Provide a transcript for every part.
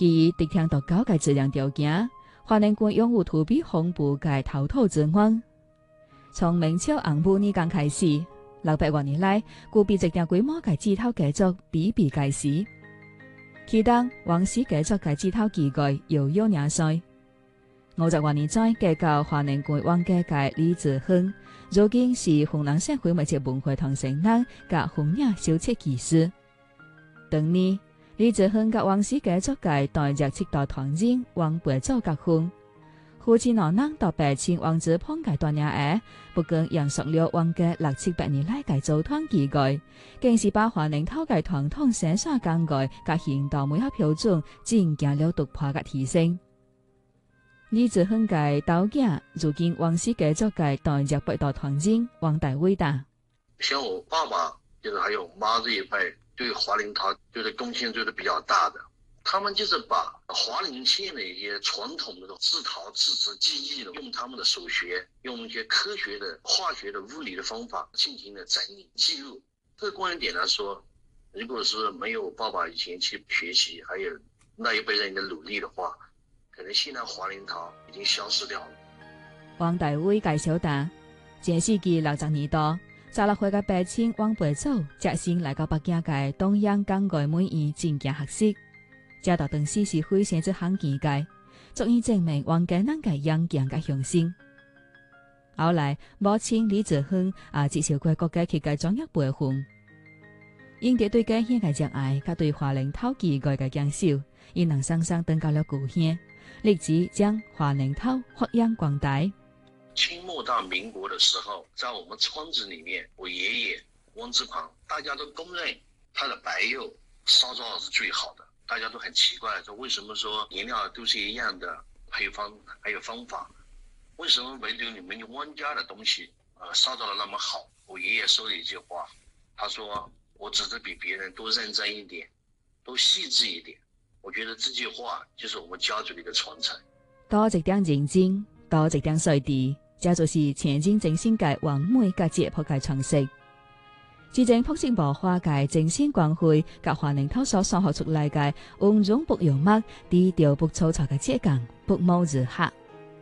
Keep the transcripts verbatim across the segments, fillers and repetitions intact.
基於敵聽到高嘅質量條件，華寧軍擁護土比紅布嘅偷土之案。從明朝洪武年間開始，六百多年來，古比這定規模嘅指頭繼續比比皆是。其中王氏繼續嘅指頭機構遙遙領衰。五十多年前結交華寧軍王家嘅李子亨，如今是湖南省徽物節文化堂承攬及弘揚修葺技師。當年李子亨及王氏繼續嘅代入七代傳人王培祖結婚，夫妻兩人到北京王子碰嘅大年兒，不僅延續了王家六七百年來嘅組團機構，更是把華寧頭嘅傳統生產工藝及現代美學標準進行了突破嘅提升。李子亨嘅導演，如今王氏繼續嘅代入八代傳人王大偉大。 像我爸爸，就是還有媽這一輩，對華寧陶就是貢獻做得比較大的。他們就是把華寧縣的一些傳統的製陶製瓷技藝，用他們的手學，用一些科學的、化學的、物理的方法進行了整理記錄。這個觀點來說，如果是沒有爸爸以前去學習，還有那一輩人的努力的話，可能現在華寧陶已經消失掉了。 王大偉介紹到，前世紀六十年代，十六歲嘅北京王培祖隻先來到北京嘅東洋工藝美院進行學習，這到當時是非常之罕見嘅，足以證明王家人嘅勇健嘅雄心。後來母親李子亨也接受過國家設計專業培訓，因着對家鄉嘅熱愛及對華寧陶技藝嘅堅守，因能生生登高了故鄉，立志將華寧陶發揚光大。 清末到民國的時候，在我們村子裏面，我爺爺汪志龐，大家都公認他的白釉燒造是最好的。大家都很奇怪，說為什麼說顏料都是一樣的配方還有方法，為什麼唯獨你們汪家的東西啊燒造得那麼好？我爺爺說了一句話，他說我只是比別人多認真一點，多細緻一點。我覺得這句話就是我們家族的一個傳承。 多一點認真，多一點水地，這就是前進精神嘅完美及質樸嘅傳承。自正樸實無華嘅精神光輝及華寧陶所創學出來嘅溫潤不油墨、低調不粗糙嘅質感，不謀而合。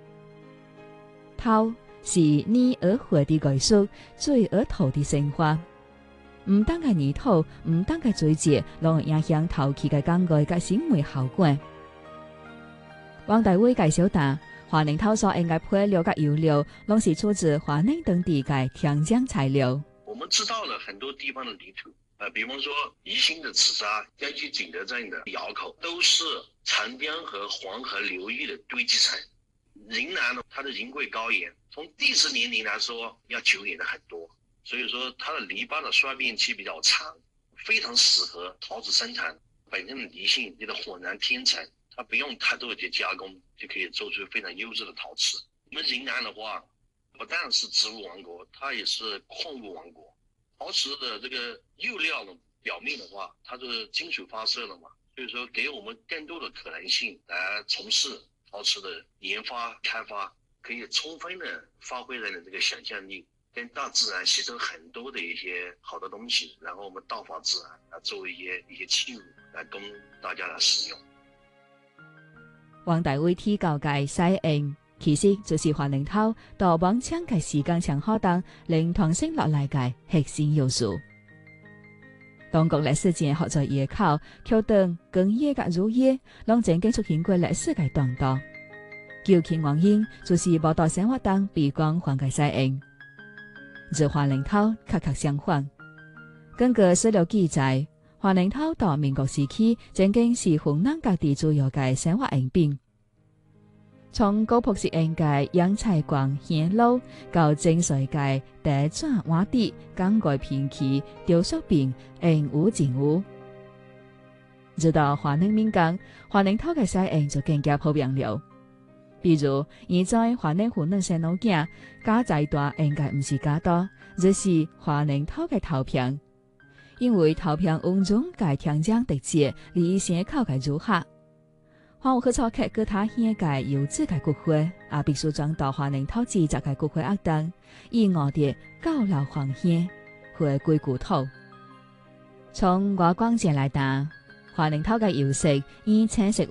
陶是泥而灰的藝術，水而土的生活。唔單嘅泥土，唔單嘅水質，攏會影響陶器嘅工藝及審美效果。王大偉介紹到，華寧陶所應該配料及油料，攏是出自華寧等地嘅天然材料。 我們知道了很多地方的泥土，啊，比方說宜興的紫砂、江西景德鎮的窯口，都是長江和黃河流域的堆積層。雲南呢，它的人貴高原，從地質年齡來說要久遠的很多，所以說它的泥巴的衰變期比較長，非常適合陶瓷生產。本身的泥性這個渾然天成，它不用太多的加工就可以做出非常優質的陶瓷。我們雲南的話，不但是植物王國，它也是礦物王國。陶瓷的這個釉料呢，表面的話，它是金屬發射了嘛，所以說給我們更多的可能性來從事陶瓷的研發開發，可以充分的發揮人的這個想象力，跟大自然吸收很多的一些好的東西，然後我們道法自然來作為一些一些器物來供大家來使用。 王大偉提到嘅西應，其實就是華寧陶到往長嘅時間長河當令傳承落來嘅核心要素。當國歷史前學在野考，橋墩更野格如野，讓正經出現過歷史嘅斷代。究其原因，就是無到生活當被光環嘅西應。而華寧陶恰恰相反。根據史料記載，華寧陶到民國時期，正經是湖南各地主要嘅生活用品。從高樸實用嘅陽彩光顯露，到精髓嘅地磚瓦地、鋼蓋片器、雕塑品、硬物靜物，直到華寧民國，華寧陶嘅西應就更加普遍了。比如，現在華寧湖南省路徑加載大應該唔是加多，而是華寧陶嘅陶片，因為陶片溫中嘅天然特質，離先靠嘅如下。華有去錯劇給他顯嘅優質嘅骨灰，也必須裝到華寧陶製作嘅骨灰盒當，以我哋高樓黃顯回歸故土。從外觀上來打，華寧陶嘅釉色以青色